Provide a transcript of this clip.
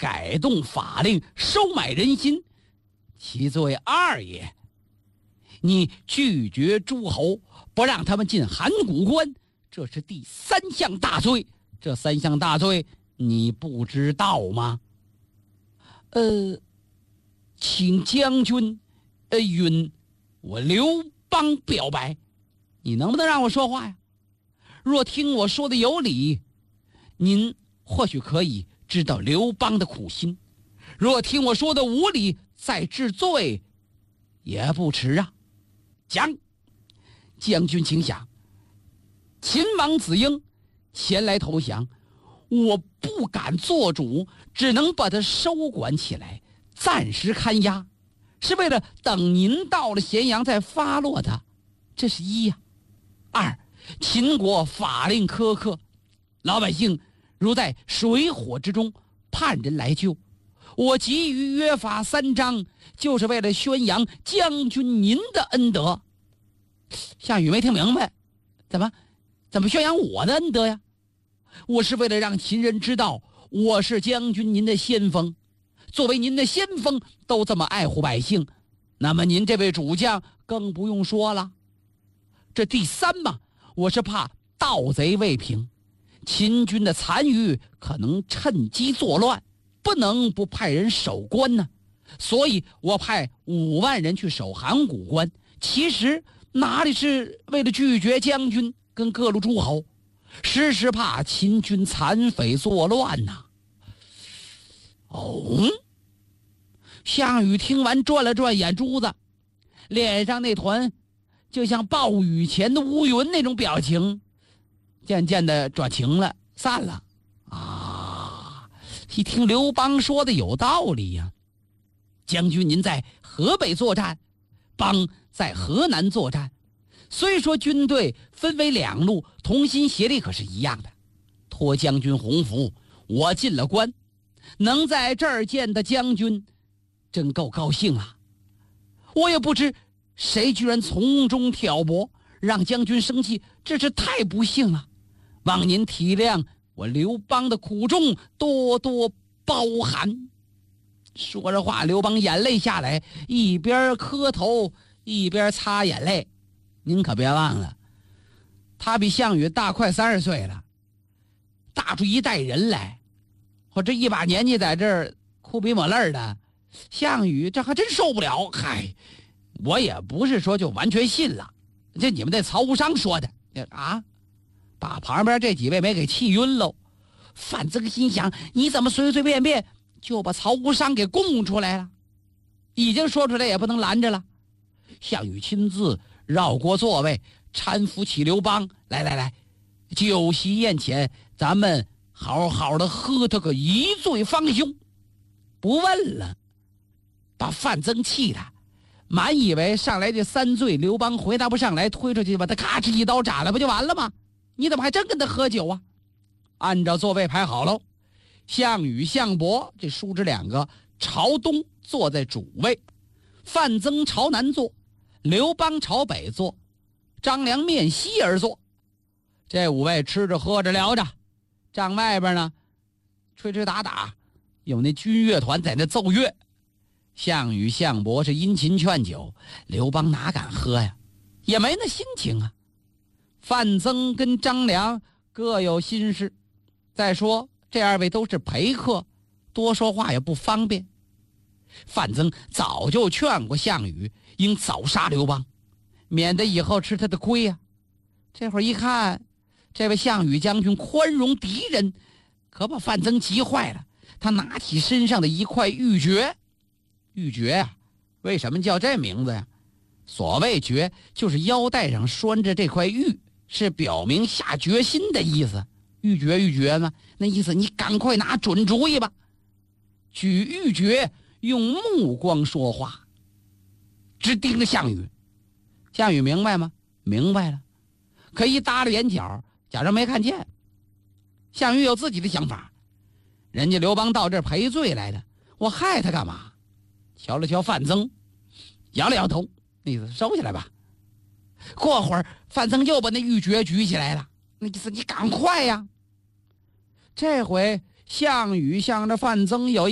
改动法令，收买人心，其罪二也。你拒绝诸侯，不让他们进函谷关，这是第3项大罪。这3项大罪你不知道吗？请将军允我刘邦表白。你能不能让我说话呀？若听我说的有理，您或许可以知道刘邦的苦心；若听我说的无理，再治罪也不迟啊。讲，将军请讲。秦王子婴前来投降，我不敢做主，只能把他收管起来，暂时看押，是为了等您到了咸阳再发落他。这是一呀。二，秦国法令苛刻，老百姓如在水火之中，盼人来救。我急于约法3章，就是为了宣扬将军您的恩德。项羽没听明白，怎么宣扬我的恩德呀？我是为了让秦人知道我是将军您的先锋。作为您的先锋都这么爱护百姓，那么您这位主将更不用说了。这第3嘛，我是怕盗贼未平，秦军的残余可能趁机作乱，不能不派人守关呢。所以我派5万人去守函谷关，其实哪里是为了拒绝将军跟各路诸侯，时时怕秦军残匪作乱呐。项羽听完转了转眼珠子，脸上那团就像暴雨前的乌云那种表情渐渐的转晴了，散了。一听刘邦说的有道理呀。将军您在河北作战，邦在河南作战，虽说军队分为2路，同心协力可是一样的。托将军鸿福，我进了关，能在这儿见的将军真够高兴啊。我也不知谁居然从中挑拨，让将军生气，这是太不幸了。望您体谅我刘邦的苦衷，多多包涵。说着话，刘邦眼泪下来，一边磕头一边擦眼泪。您可别忘了，他比项羽大快30岁了，大出一代人来。我这一把年纪在这儿哭鼻抹泪的，项羽这还真受不了。我也不是说就完全信了，这你们那曹无伤说的啊，把旁边这几位没给气晕喽。范增心想，你怎么随随便便就把曹无伤给供出来了？已经说出来也不能拦着了。项羽亲自绕过座位，搀扶起刘邦，来，酒席宴前，咱们好好的喝他个一醉方休。不问了，把范增气的满以为上来这3醉，刘邦回答不上来，推出去把他咔哧一刀斩了，不就完了吗？你怎么还真跟他喝酒啊？按照座位排好喽，项羽、项伯这叔侄2个朝东坐在主位，范增朝南坐，刘邦朝北坐，张良面西而坐。这5位吃着喝着聊着，帐外边呢吹吹打打，有那军乐团在那奏乐。项羽、项伯是殷勤劝酒，刘邦哪敢喝呀，也没那心情啊。范增跟张良各有心事，再说这2位都是陪客，多说话也不方便。范增早就劝过项羽应早杀刘邦，免得以后吃他的亏呀。这会儿一看这位项羽将军宽容敌人，可把范增急坏了。他拿起身上的一块玉珏，玉珏啊，为什么叫这名字呀？所谓珏，就是腰带上拴着这块玉，是表明下决心的意思。玉珏嘛，那意思你赶快拿准主意吧。举玉珏，用目光说话，直盯着项羽。项羽明白吗？明白了，可一耷拉眼角，假装没看见。项羽有自己的想法，人家刘邦到这儿赔罪来的，我害他干嘛？瞧了瞧范增，摇了摇头，那意思收起来吧。过会儿范增又把那玉珏举起来了，那意思你赶快呀。这回项羽向着范增有